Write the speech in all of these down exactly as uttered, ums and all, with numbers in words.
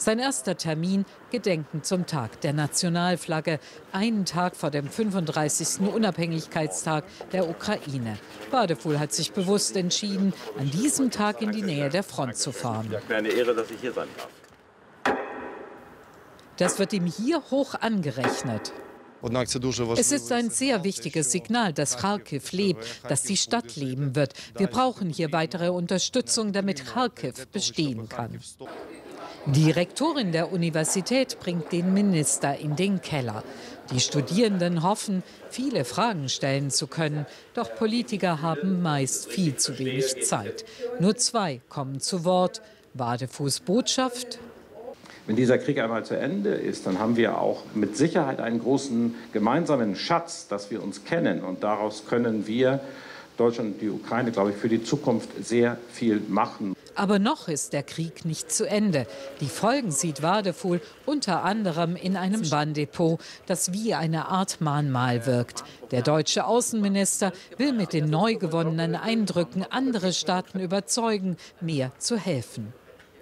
Sein erster Termin, Gedenken zum Tag der Nationalflagge, einen Tag vor dem fünfunddreißigsten Unabhängigkeitstag der Ukraine. Wadefuhl hat sich bewusst entschieden, an diesem Tag in die Nähe der Front zu fahren. Eine Ehre, dass ich hier sein darf. Das wird ihm hier hoch angerechnet. Es ist ein sehr wichtiges Signal, dass Charkiw lebt, dass die Stadt leben wird. Wir brauchen hier weitere Unterstützung, damit Charkiw bestehen kann. Die Rektorin der Universität bringt den Minister in den Keller. Die Studierenden hoffen, viele Fragen stellen zu können. Doch Politiker haben meist viel zu wenig Zeit. Nur zwei kommen zu Wort. Wadefuhls Botschaft: Wenn dieser Krieg einmal zu Ende ist, dann haben wir auch mit Sicherheit einen großen gemeinsamen Schatz, dass wir uns kennen. Und daraus können wir, Deutschland und die Ukraine, glaube ich, für die Zukunft sehr viel machen. Aber noch ist der Krieg nicht zu Ende. Die Folgen sieht Wadefuhl unter anderem in einem Bahndepot, das wie eine Art Mahnmal wirkt. Der deutsche Außenminister will mit den neu gewonnenen Eindrücken andere Staaten überzeugen, mehr zu helfen.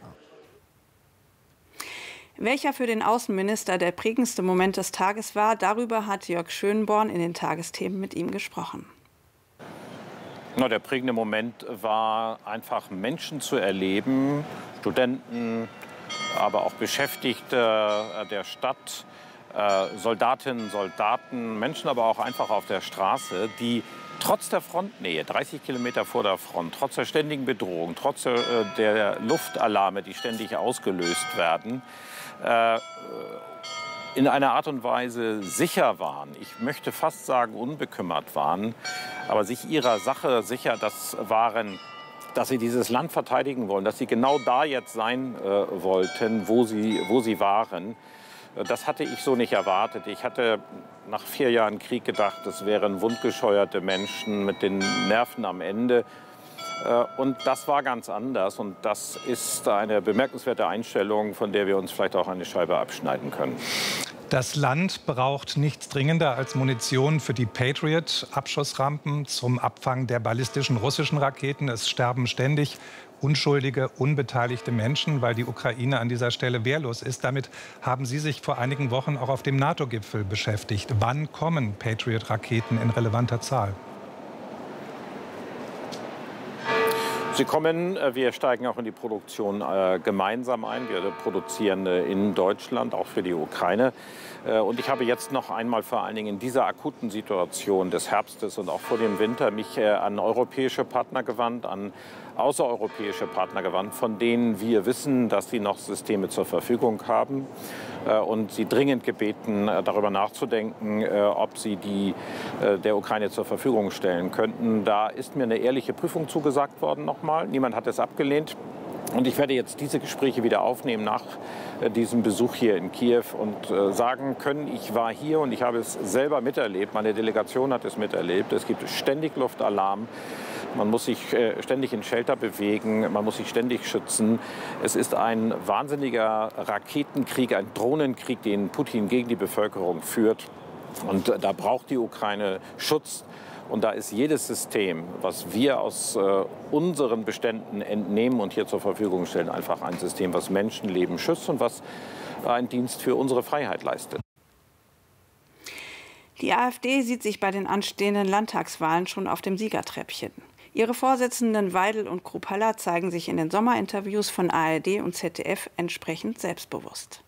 Welcher für den Außenminister der prägendste Moment des Tages war, darüber hat Jörg Schönborn in den Tagesthemen mit ihm gesprochen. Na, der prägende Moment war einfach, Menschen zu erleben, Studenten, aber auch Beschäftigte der Stadt, äh, Soldatinnen, Soldaten, Menschen aber auch einfach auf der Straße, die trotz der Frontnähe, dreißig Kilometer vor der Front, trotz der ständigen Bedrohung, trotz der, der Luftalarme, die ständig ausgelöst werden, äh, in einer Art und Weise sicher waren, ich möchte fast sagen unbekümmert waren, aber sich ihrer Sache sicher das waren, dass sie dieses Land verteidigen wollen, dass sie genau da jetzt sein äh, wollten, wo sie, wo sie waren. Das hatte ich so nicht erwartet. Ich hatte nach vier Jahren Krieg gedacht, das wären wundgescheuerte Menschen mit den Nerven am Ende. Und das war ganz anders. Und das ist eine bemerkenswerte Einstellung, von der wir uns vielleicht auch eine Scheibe abschneiden können. Das Land braucht nichts dringender als Munition für die Patriot-Abschussrampen zum Abfangen der ballistischen russischen Raketen. Es sterben ständig unschuldige, unbeteiligte Menschen, weil die Ukraine an dieser Stelle wehrlos ist. Damit haben Sie sich vor einigen Wochen auch auf dem NATO-Gipfel beschäftigt. Wann kommen Patriot-Raketen in relevanter Zahl? Sie kommen, wir steigen auch in die Produktion äh, gemeinsam ein. Wir produzieren äh, in Deutschland, auch für die Ukraine. Äh, und ich habe jetzt noch einmal vor allen Dingen in dieser akuten Situation des Herbstes und auch vor dem Winter mich äh, an europäische Partner gewandt, an außereuropäische Partner gewandt, von denen wir wissen, dass sie noch Systeme zur Verfügung haben. Äh, und sie dringend gebeten, äh, darüber nachzudenken, äh, ob sie die äh, der Ukraine zur Verfügung stellen könnten. Da ist mir eine ehrliche Prüfung zugesagt worden nochmal. Niemand hat es abgelehnt. Und ich werde jetzt diese Gespräche wieder aufnehmen nach äh, diesem Besuch hier in Kiew und äh, sagen können, ich war hier und ich habe es selber miterlebt. Meine Delegation hat es miterlebt. Es gibt ständig Luftalarm. Man muss sich äh, ständig in Shelter bewegen. Man muss sich ständig schützen. Es ist ein wahnsinniger Raketenkrieg, ein Drohnenkrieg, den Putin gegen die Bevölkerung führt. Und äh, da braucht die Ukraine Schutz. Und da ist jedes System, was wir aus äh, unseren Beständen entnehmen und hier zur Verfügung stellen, einfach ein System, was Menschenleben schützt und was einen Dienst für unsere Freiheit leistet. Die AfD sieht sich bei den anstehenden Landtagswahlen schon auf dem Siegertreppchen. Ihre Vorsitzenden Weidel und Kruppalla zeigen sich in den Sommerinterviews von A R D und Z D F entsprechend selbstbewusst.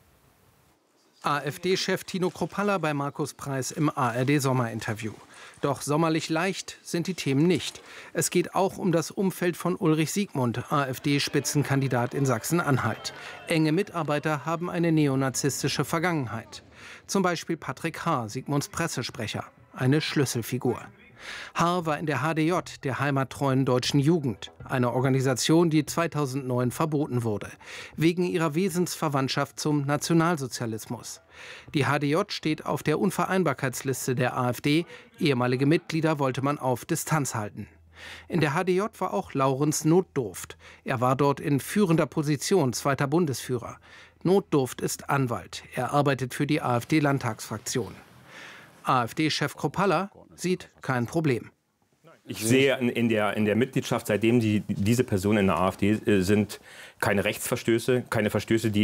AfD-Chef Tino Kruppalla bei Markus Preis im A R D-Sommerinterview. Doch sommerlich leicht sind die Themen nicht. Es geht auch um das Umfeld von Ulrich Siegmund, AfD-Spitzenkandidat in Sachsen-Anhalt. Enge Mitarbeiter haben eine neonazistische Vergangenheit. Zum Beispiel Patrick Haar, Siegmunds Pressesprecher, eine Schlüsselfigur. Haar war in der H D J, der heimattreuen deutschen Jugend, eine Organisation, die zweitausendneun verboten wurde, wegen ihrer Wesensverwandtschaft zum Nationalsozialismus. Die H D J steht auf der Unvereinbarkeitsliste der AfD, ehemalige Mitglieder wollte man auf Distanz halten. In der H D J war auch Laurens Notdurft. Er war dort in führender Position, zweiter Bundesführer. Notdurft ist Anwalt, er arbeitet für die AfD-Landtagsfraktion. AfD-Chef Kruppalla sieht kein Problem. Ich sehe in der, in der Mitgliedschaft, seitdem die, diese Personen in der AfD sind, keine Rechtsverstöße, keine Verstöße, die